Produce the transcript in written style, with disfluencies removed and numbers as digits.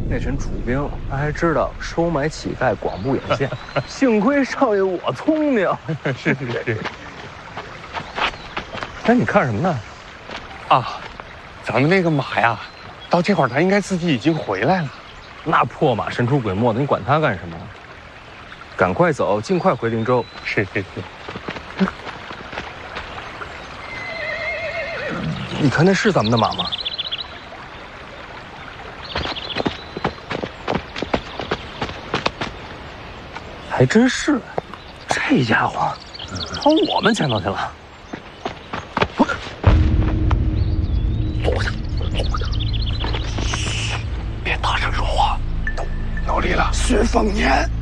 那群楚兵，他还知道收买乞丐，广布眼线。幸亏少爷我聪明。 是是是。 哎，你看什么呢？ 啊，咱们那个马呀，到这会儿它应该自己已经回来了。 那破马神出鬼没的，你管他干什么？赶快走，尽快回灵州。 是是是。 你看那是咱们的马吗？还真是，这家伙把我们牵头去了。 坐下，坐下。嘘，别大声说话。都有理了。 薛凤年。